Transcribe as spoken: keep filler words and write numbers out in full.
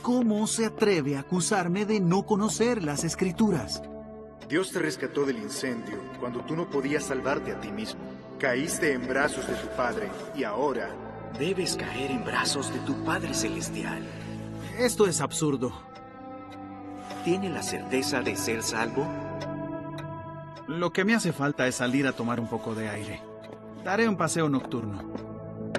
¿Cómo se atreve a acusarme de no conocer las Escrituras? Dios te rescató del incendio cuando tú no podías salvarte a ti mismo. Caíste en brazos de tu Padre y ahora debes caer en brazos de tu Padre Celestial. Esto es absurdo. ¿Tiene la certeza de ser salvo? Lo que me hace falta es salir a tomar un poco de aire. Daré un paseo nocturno.